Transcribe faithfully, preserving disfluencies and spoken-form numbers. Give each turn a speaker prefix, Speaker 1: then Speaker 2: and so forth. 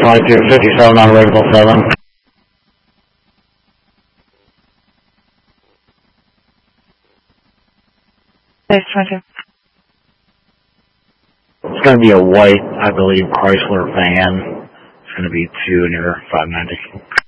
Speaker 1: twenty-two fifty-seven on Roseville seven.
Speaker 2: Base twenty-two.
Speaker 1: It's going to be a white, I believe, Chrysler van. It's going to be two near five ninety.